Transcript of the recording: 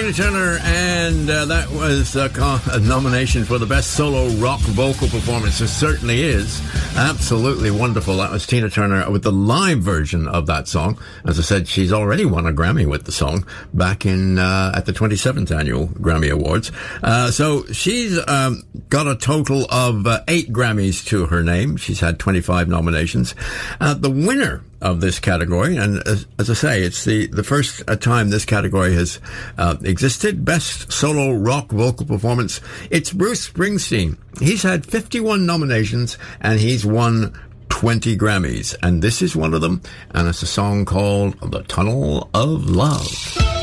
Tina Turner, and that was a nomination for the best solo rock vocal performance. It certainly is. Absolutely wonderful. That was Tina Turner with the live version of that song. As I said, she's already won a Grammy with the song back in at the 27th Annual Grammy Awards. So she's got a total of 8 Grammys to her name. She's had 25 nominations. The winner of this category, and as I say, it's the first time this category has existed. Best solo rock vocal performance. It's Bruce Springsteen. He's had 51 nominations and he's won 20 Grammys, and this is one of them, and it's a song called The Tunnel of Love.